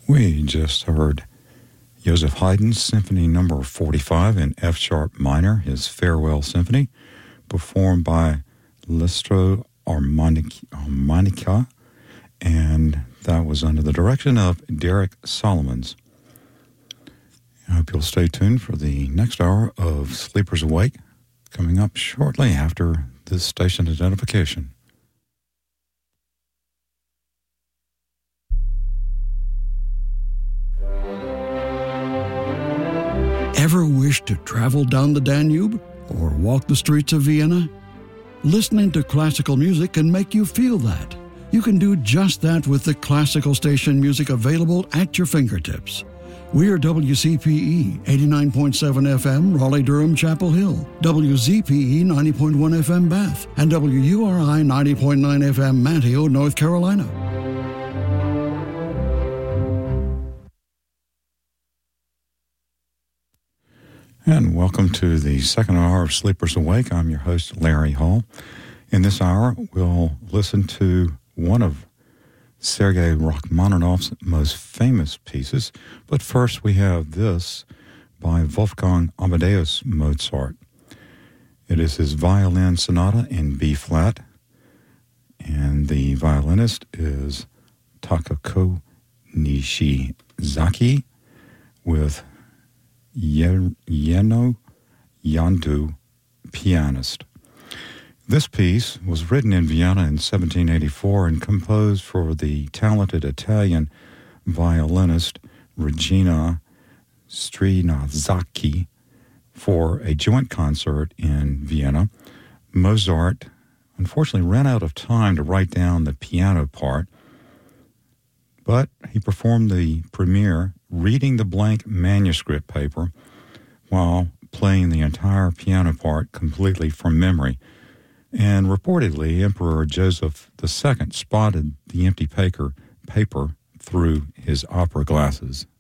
We just heard Joseph Haydn's Symphony No. 45 in F-sharp minor, his Farewell Symphony, performed by L'Estro Armonica, and that was under the direction of Derek Solomons. I hope you'll stay tuned for the next hour of Sleepers Awake, coming up shortly after this station identification. Ever wish to travel down the Danube or walk the streets of Vienna? Listening to classical music can make you feel that. You can do just that with the classical station music available at your fingertips. We're WCPE 89.7 FM, Raleigh-Durham, Chapel Hill, WZPE 90.1 FM, Bath, and WURI 90.9 FM, Manteo, North Carolina. And welcome to the second hour of Sleepers Awake. I'm your host, Larry Hall. In this hour, we'll listen to one of Sergei Rachmaninoff's most famous pieces. But first, we have this by Wolfgang Amadeus Mozart. It is his violin sonata in B-flat, and the violinist is Takako Nishizaki with Yeno Yandu, pianist. This piece was written in Vienna in 1784 and composed for the talented Italian violinist Regina Strinazzacchi for a joint concert in Vienna. Mozart unfortunately ran out of time to write down the piano part, but he performed the premiere reading the blank manuscript paper while playing the entire piano part completely from memory. And reportedly, Emperor Joseph II spotted the empty paper through his opera glasses.